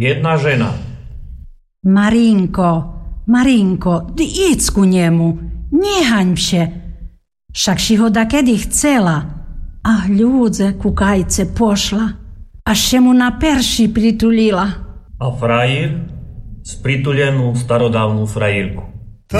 jedna žena. Marinko, ty idź ku njemu, nehaň się. Však si ho da kedy chcela, a ľudze kukajce pošla, až się mu na perši pritulila. A frajír? Spritulenú starodávnu fraírku.